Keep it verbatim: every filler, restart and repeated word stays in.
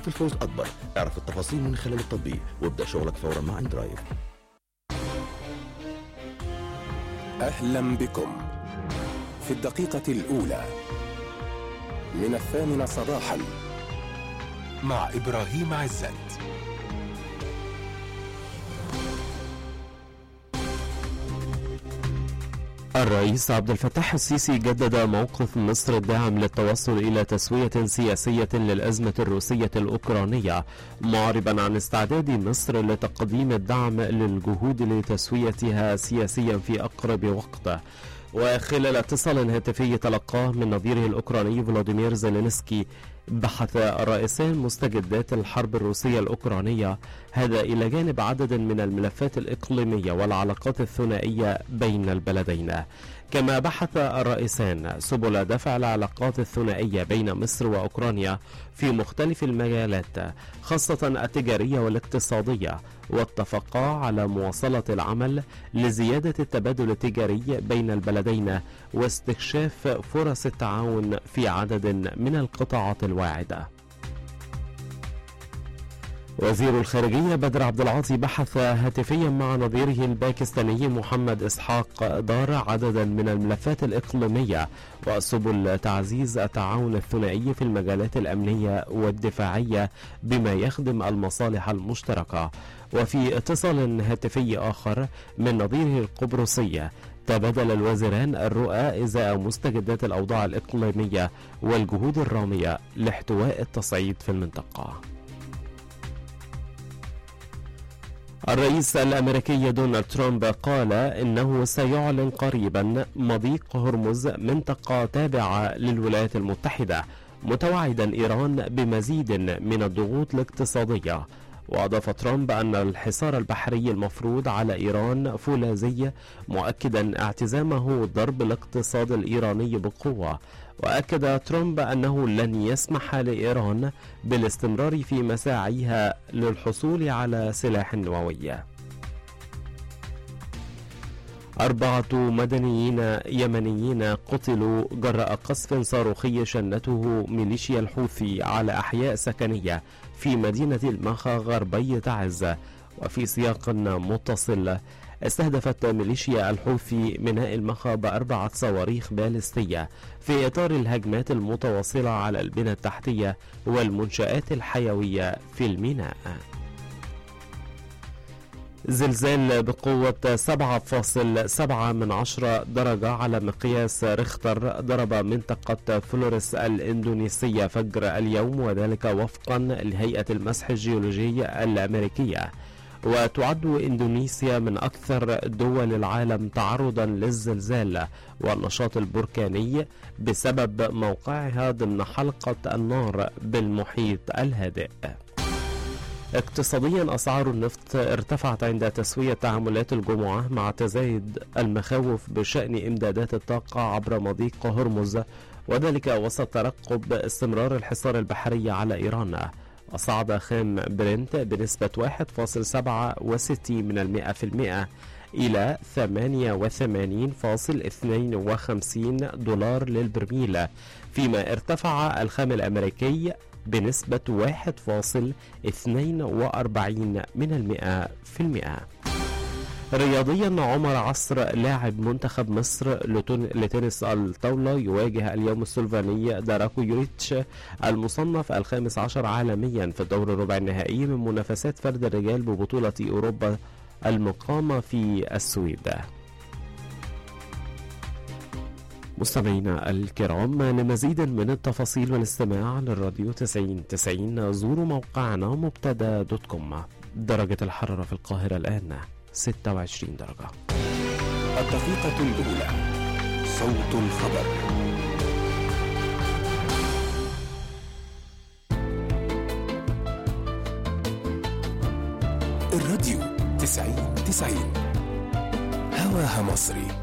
في الفوز أكبر. اعرف التفاصيل من خلال التطبيق وابدأ شغلك فورا مع اندرايف. أهلا بكم في الدقيقة الأولى من الثامنة صباحا مع إبراهيم عزت. الرئيس عبد الفتاح السيسي جدد موقف مصر الداعم للتوصل إلى تسوية سياسية للأزمة الروسية الأوكرانية، معربا عن استعداد مصر لتقديم الدعم للجهود لتسويتها سياسيا في أقرب وقت. وخلال اتصال هاتفي تلقاه من نظيره الأوكراني فلاديمير زيلينسكي، بحث الرئيسان مستجدات الحرب الروسية الأوكرانية، هذا إلى جانب عدد من الملفات الإقليمية والعلاقات الثنائية بين البلدين. كما بحث الرئيسان سبل دفع العلاقات الثنائية بين مصر وأوكرانيا في مختلف المجالات خاصة التجارية والاقتصادية، واتفقا على مواصلة العمل لزيادة التبادل التجاري بين البلدين واستكشاف فرص التعاون في عدد من القطاعات الواعدة. وزير الخارجية بدر عبد العاطي بحث هاتفيا مع نظيره الباكستاني محمد إسحاق دار عددا من الملفات الإقليمية وسبل تعزيز التعاون الثنائي في المجالات الأمنية والدفاعية بما يخدم المصالح المشتركة. وفي اتصال هاتفي آخر من نظيره القبرصي، تبادل الوزيران الرؤى إزاء مستجدات الأوضاع الإقليمية والجهود الرامية لاحتواء التصعيد في المنطقة. الرئيس الأمريكي دونالد ترامب قال إنه سيعلن قريبا مضيق هرمز منطقة تابعة للولايات المتحدة، متوعدا إيران بمزيد من الضغوط الاقتصادية. وأضاف ترامب أن الحصار البحري المفروض على إيران فولاذي، مؤكدا اعتزامه ضرب الاقتصاد الإيراني بقوة. وأكد ترامب أنه لن يسمح لإيران بالاستمرار في مساعيها للحصول على سلاح نووي. أربعة مدنيين يمنيين قتلوا جراء قصف صاروخي شنته ميليشيا الحوثي على أحياء سكنية في مدينة المخا غربي تعز. وفي سياق متصل، استهدفت ميليشيا الحوثي ميناء المخا بأربعة صواريخ باليستية في إطار الهجمات المتواصلة على البنى التحتية والمنشآت الحيوية في الميناء. زلزال بقوة سبعة فاصلة سبعة من عشرة درجة على مقياس ريختر ضرب منطقة فلوريس الإندونيسية فجر اليوم، وذلك وفقا لهيئة المسح الجيولوجي الأمريكية. وتعد إندونيسيا من أكثر دول العالم تعرضا للزلزال والنشاط البركاني بسبب موقعها ضمن حلقة النار بالمحيط الهادئ. اقتصاديا، أسعار النفط ارتفعت عند تسوية تعاملات الجمعة مع تزايد المخاوف بشأن إمدادات الطاقة عبر مضيق هرمز، وذلك وسط ترقب استمرار الحصار البحري على إيران. وصعد خام برنت بنسبة واحد فاصلة سبعة وستين من المئة في المئة إلى ثمانية وثمانين فاصلة اثنين وخمسين دولار للبرميل، فيما ارتفع الخام الأمريكي بنسبة واحد فاصلة اثنين وأربعين من المئة في المئة. رياضيا، عمر عصر لاعب منتخب مصر لتنس الطاولة يواجه اليوم السلوفاني داراكو يوريتش المصنف الخامس عشر عالميا في الدور الربع النهائي من منافسات فرد الرجال ببطولة أوروبا المقامة في السويد. مستمعينا الكرام، لمزيد من التفاصيل والاستماع للراديو تسعين تسعين زوروا موقعنا مبتدا دوت كوم. درجة الحرارة في القاهرة الآن ستة وعشرين درجة. الدقيقة الأولى، صوت الخبر. الراديو تسعين تسعين هواها مصري.